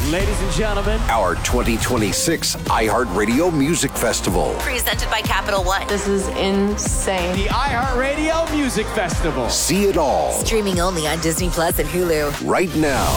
Ladies and gentlemen, our 2026 iHeartRadio Music Festival. Presented by Capital One. This is insane. The iHeartRadio Music Festival. See it all. Streaming only on Disney Plus and Hulu. Right now.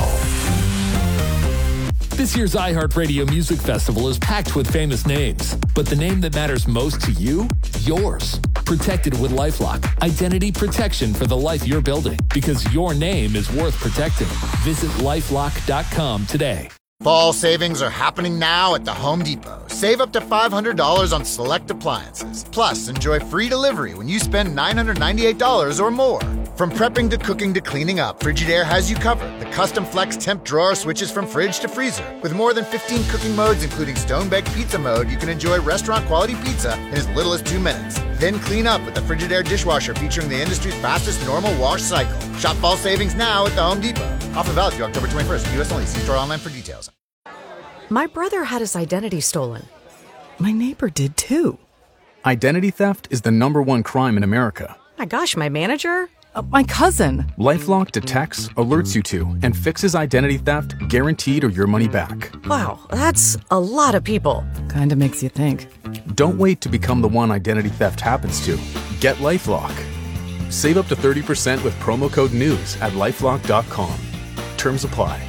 This year's iHeartRadio Music Festival is packed with famous names, but the name that matters most to you? Yours. Protected with LifeLock. Identity protection for the life you're building, because your name is worth protecting. Visit LifeLock.com today. Fall savings are happening now at the Home Depot. Save up to $500 on select appliances. Plus, enjoy free delivery when you spend $998 or more. From prepping to cooking to cleaning up, Frigidaire has you covered. The custom flex temp drawer switches from fridge to freezer. With more than 15 cooking modes, including stone-baked pizza mode, you can enjoy restaurant-quality pizza in as little as 2 minutes. Then clean up with the Frigidaire dishwasher featuring the industry's fastest normal wash cycle. Shop fall savings now at the Home Depot. Offer valid through October 21st. U.S. only. See store online for details. My brother had his identity stolen. My neighbor did too. Identity theft is the #1 crime in America. My gosh, my manager? My cousin. LifeLock detects, alerts you to, and fixes identity theft guaranteed or your money back. Wow, that's a lot of people. Kinda makes you think. Don't wait to become the one identity theft happens to. Get LifeLock. Save up to 30% with promo code NEWS at LifeLock.com. Terms apply.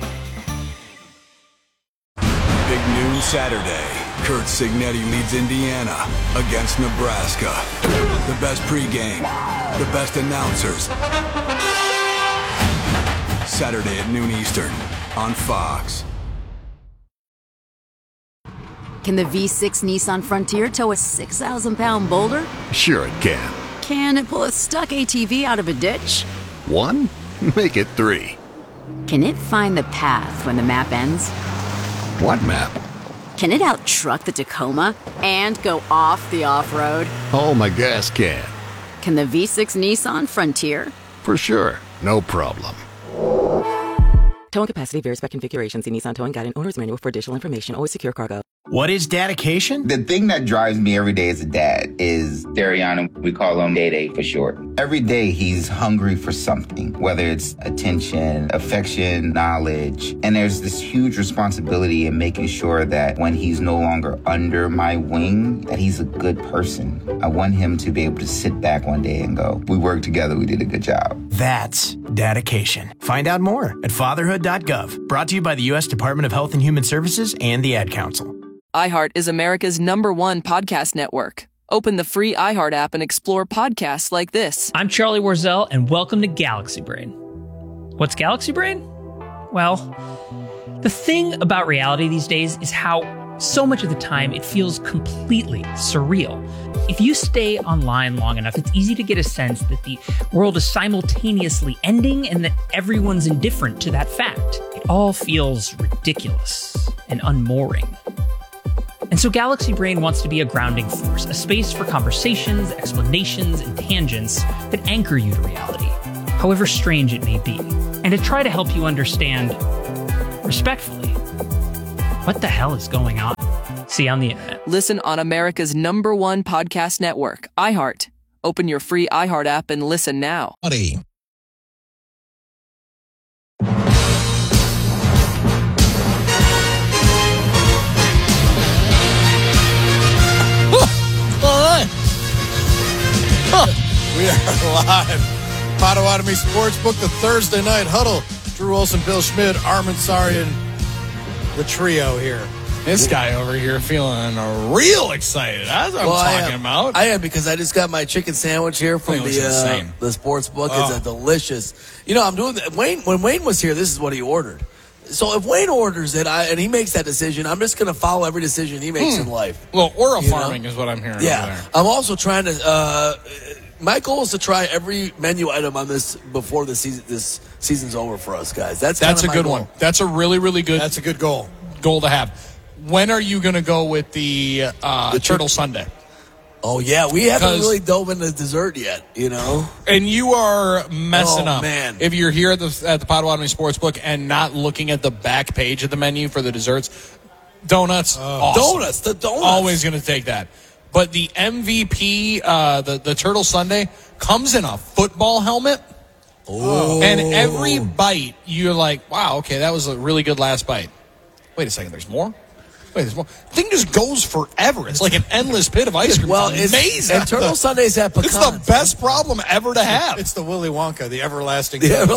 Big noon Saturday. Kurt Signetti leads Indiana against Nebraska. The best pregame, the best announcers. Saturday at noon Eastern on Fox. Can the V6 Nissan Frontier tow a 6,000-pound boulder? Sure it can. Can it pull a stuck ATV out of a ditch? 1? Make it 3. Can it find the path when the map ends? What map? Can it out-truck the Tacoma and go off the off-road? Oh, my gas can. Can the V6 Nissan Frontier? For sure. No problem. Towing capacity varies by configuration. See Nissan Towing Guide and Owner's Manual for additional information. Always secure cargo. What is dedication? The thing that drives me every day as a dad is Dariana. We call him Day for short. Every day he's hungry for something, whether it's attention, affection, knowledge. And there's this huge responsibility in making sure that when he's no longer under my wing, that he's a good person. I want him to be able to sit back one day and go, we worked together, we did a good job. That's dedication. Find out more at fatherhood.gov. Brought to you by the U.S. Department of Health and Human Services and the Ad Council. iHeart is America's #1 podcast network. Open the free iHeart app and explore podcasts like this. I'm Charlie Warzel, and welcome to Galaxy Brain. What's Galaxy Brain? Well, the thing about reality these days is how so much of the time it feels completely surreal. If you stay online long enough, it's easy to get a sense that the world is simultaneously ending and that everyone's indifferent to that fact. It all feels ridiculous and unmooring. And so Galaxy Brain wants to be a grounding force, a space for conversations, explanations, and tangents that anchor you to reality, however strange it may be, and to try to help you understand, respectfully, what the hell is going on. See you on the internet. Listen on America's #1 podcast network, iHeart. Open your free iHeart app and listen now. Buddy. We are live. Potawatomi Sportsbook, the Thursday night huddle. Drew Wilson, Bill Schmidt, Armin Sarian, the trio here. This guy over here feeling real excited. That's what I'm talking about. I am, because I just got my chicken sandwich here from the sports book. It's a delicious. You know, I'm doing when Wayne was here, this is what he ordered. So if Wayne orders it and he makes that decision, I'm just going to follow every decision he makes in life. Well, oral farming is what I'm hearing. Yeah. Over there. I'm also trying to. My goal is to try every menu item on this before this season's over for us, guys. That's a good one. That's a really, really good. That's a good goal to have. When are you going to go with the Turtle Sundae? Oh, yeah. We haven't really dove into dessert yet, you know? And you are messing up. Man. If you're here at the Potawatomi Sportsbook and not looking at the back page of the menu for the desserts, donuts, awesome. The donuts. Always going to take that. But the MVP, the Turtle Sundae, comes in a football helmet. Oh. And every bite, you're like, wow, okay, that was a really good last bite. wait a second, there's more? Wait, there's more. The thing just goes forever. It's like an endless pit of ice cream. Well, it's amazing. And Turtle Sundays have pecans. It's the best problem ever to have. It's the Willy Wonka, the everlasting.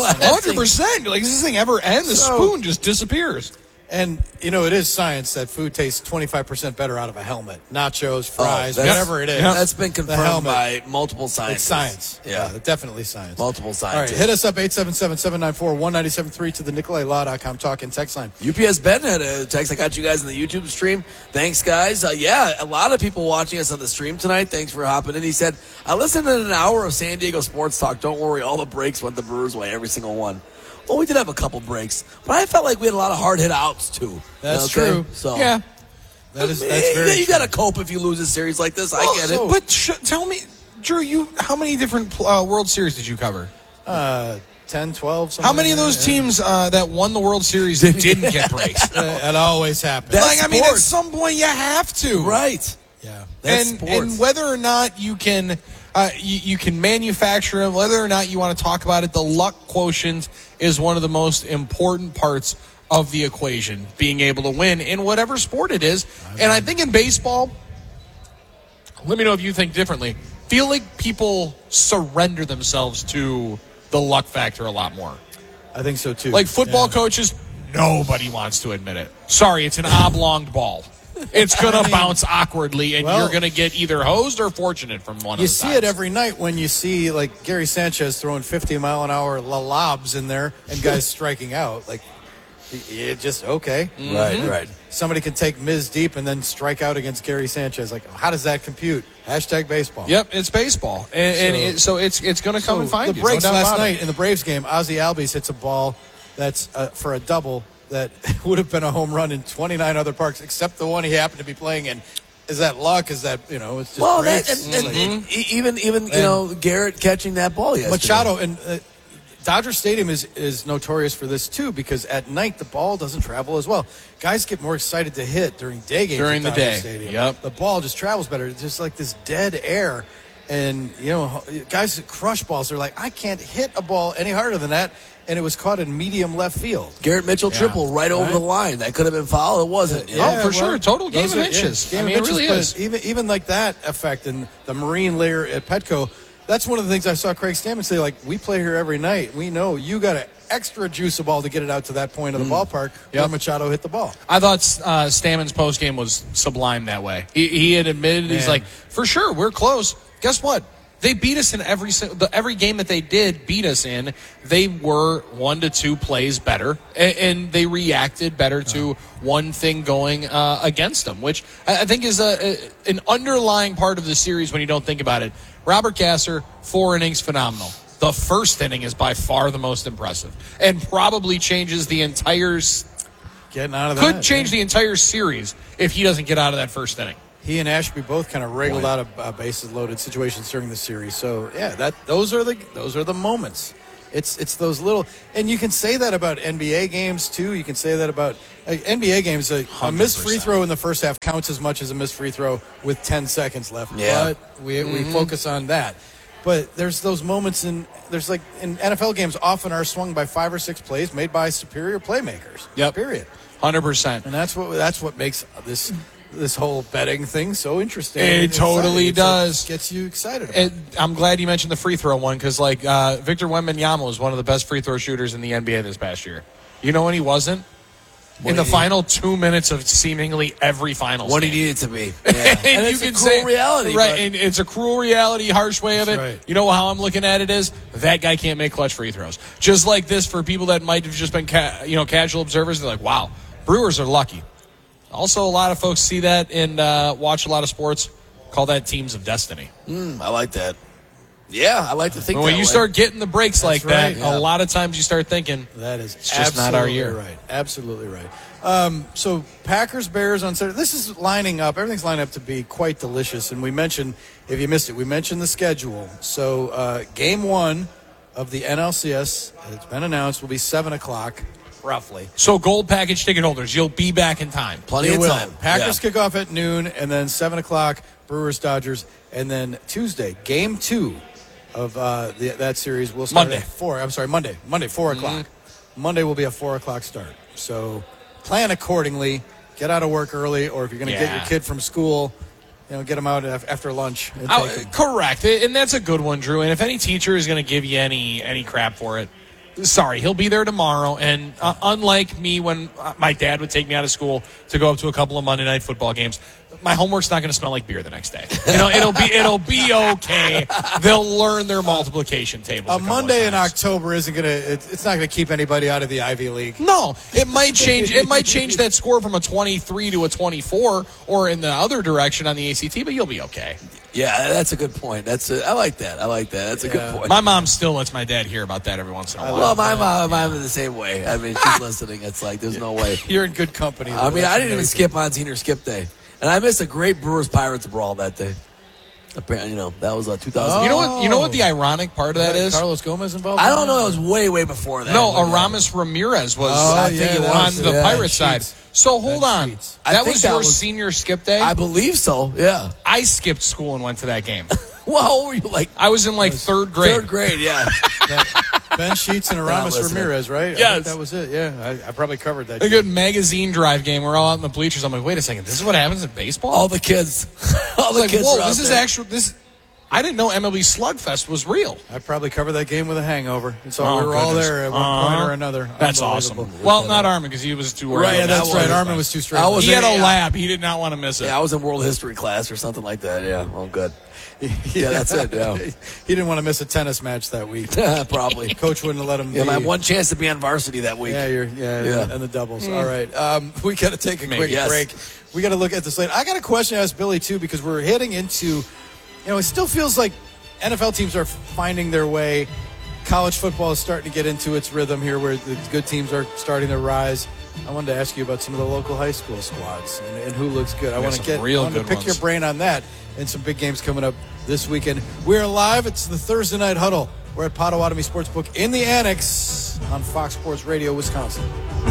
100%. You're like, does this thing ever end? The spoon just disappears. And, it is science that food tastes 25% better out of a helmet. Nachos, fries, whatever it is. That's been confirmed by multiple scientists. It's science. Yeah. Definitely science. Multiple scientists. All right, hit us up, 877-794-1973 to the NikolaiLaw.com talk and text line. UPS Ben had a text. I got you guys in the YouTube stream. Thanks, guys. A lot of people watching us on the stream tonight. Thanks for hopping in. He said, I listened to an hour of San Diego sports talk. Don't worry, all the breaks went the Brewers' way, every single one. Well, we did have a couple breaks, but I felt like we had a lot of hard hit outs too. That's true. So yeah, that's very. You got to cope if you lose a series like this. I get it. But tell me, Drew, how many different World Series did you cover? 10, 12. How many of those teams that won the World Series didn't get breaks? It always happens. At some point you have to, right? Yeah, and whether or not you can. You can manufacture them, whether or not you want to talk about it. The luck quotient is one of the most important parts of the equation, being able to win in whatever sport it is. And I think in baseball, let me know if you think differently. Feel like people surrender themselves to the luck factor a lot more. I think so, too. Like football coaches, nobody wants to admit it. Sorry, it's an oblong ball. It's going to bounce awkwardly, and you're going to get either hosed or fortunate from one of the You see it every night when you see, like, Gary Sanchez throwing 50-mile-an-hour lobs in there and guys striking out. Like, it just, okay. Mm-hmm. Right. Somebody can take Ms. Deep and then strike out against Gary Sanchez. Like, how does that compute? #baseball. Yep, it's baseball. So it's going to come and find the you. The breaks no last night in the Braves game, Ozzie Albies hits a ball that's for a double that would have been a home run in 29 other parks, except the one he happened to be playing in. Is that luck? Is that, it's just even Garrett catching that ball yesterday. Machado, and Dodger Stadium is notorious for this, too, because at night the ball doesn't travel as well. Guys get more excited to hit during day games during the Dodger day. Stadium. Yep. The ball just travels better. It's just like this dead air. And, guys that crush balls, they're like, I can't hit a ball any harder than that. And it was caught in medium left field. Garrett Mitchell triple right over the line. That could have been foul. It wasn't. Sure. Total game of inches. Game of inches, it really is. Even like that effect and the marine layer at Petco, that's one of the things I saw Craig Stammen say, like, we play here every night. We know you got to extra juice a ball to get it out to that point of the ballpark where Machado hit the ball. I thought Stammen's postgame was sublime that way. He had admitted, he's like, for sure, we're close. Guess what? They beat us in every game that they did beat us in. They were 1 to 2 plays better, and they reacted better to one thing going against them, which I think is an underlying part of the series when you don't think about it. Robert Gasser, 4 innings, phenomenal. The first inning is by far the most impressive, and probably changes the entire. Getting out of that could change the entire series if he doesn't get out of that first inning. He and Ashby both kind of wriggled out of bases loaded situations during the series. So those are the moments. It's those little, and you can say that about NBA games too. You can say that about NBA games. A missed free throw in the first half counts as much as a missed free throw with 10 seconds left. Yeah. But we focus on that. But there's those moments in NFL games often are swung by 5 or 6 plays made by superior playmakers. Yep. Period. 100%. And that's what makes this whole betting thing so interesting. It totally does. It gets you excited about it. I'm glad you mentioned the free throw one because, Victor Wembanyama was one of the best free throw shooters in the NBA this past year. You know when he wasn't? In the final 2 minutes of seemingly every finals what game. he needed to be. Yeah. And it's a cruel reality. Right, and it's a cruel reality, harsh way of it. Right. You know how I'm looking at it is, that guy can't make clutch free throws. Just like this, for people that might have just been casual observers, they're like, wow, Brewers are lucky. Also, a lot of folks see that and watch a lot of sports, call that teams of destiny. I like that. Yeah, I like to think when you start getting the breaks like that, yeah. a lot of times you start thinking, that is it's just not our year. Right. Absolutely right. So Packers, Bears on Saturday. This is lining up. Everything's lining up to be quite delicious. And we mentioned, if you missed it, we mentioned the schedule. So game 1 of the NLCS, it's been announced, will be 7 o'clock. Roughly. So gold package ticket holders, you'll be back in time. Plenty of time. Packers kick off at noon, and then 7 o'clock, Brewers, Dodgers. And then Tuesday, game 2 of that series will start Monday. at 4. I'm sorry, Monday, 4 o'clock. Monday will be a 4 o'clock start. So plan accordingly. Get out of work early, or if you're going to get your kid from school, get them out after lunch. Correct, and that's a good one, Drew. And if any teacher is going to give you any crap for it, sorry, he'll be there tomorrow. And unlike me when my dad would take me out of school to go up to a couple of Monday Night Football games, my homework's not going to smell like beer the next day. It'll be okay. They'll learn their multiplication tables. A Monday in October isn't going to. It's not going to keep anybody out of the Ivy League. No, it might change. It might change that score from a 23 to a 24, or in the other direction on the ACT. But you'll be okay. Yeah, that's a good point. I like that. That's a good point. My mom still lets my dad hear about that every once in a while. Well, my mom is the same way. I mean, she's listening. It's like there's no way. You're in good company. I mean, I didn't even skip on senior skip day. And I missed a great Brewers-Pirates brawl that day. Apparently, that was 2000. You know what the ironic part of that is? Carlos Gomez involved? I don't know. It was way before that. No, Aramis Ramirez was on the Pirates side. So hold on. That was your senior skip day? I believe so, yeah. I skipped school and went to that game. Well, how old were you? I was in third grade. Third grade, yeah. Ben Sheets and Aramis Ramirez, right? Yes. That was it, yeah. I probably covered that. A good magazine drive game. We're all out in the bleachers. I'm like, wait a second. This is what happens in baseball? All the kids. Kids whoa, are this is actual. I didn't know MLB Slugfest was real. I probably covered that game with a hangover. And so we were all there at one point or another. That's awesome. Well, not Armin, because he was too early. Right, that's right. Armin was too straight. He had a lab. He did not want to miss it. Yeah, I was in world history class or something like that. Yeah, well, good. Yeah, that's it. Yeah. He didn't want to miss a tennis match that week. Probably. Coach wouldn't have let him. Yeah, I had one chance to be on varsity that week. Yeah, and the doubles. All right. We got to take a quick break. We got to look at the slate. I got a question to ask Billy, too, because we're heading into, it still feels like NFL teams are finding their way. College football is starting to get into its rhythm here where the good teams are starting to rise. I wanted to ask you about some of the local high school squads and who looks good. I want to pick your brain on that and some big games coming up this weekend. We're live. It's the Thursday Night Huddle. We're at Potawatomi Sportsbook in the Annex on Fox Sports Radio, Wisconsin.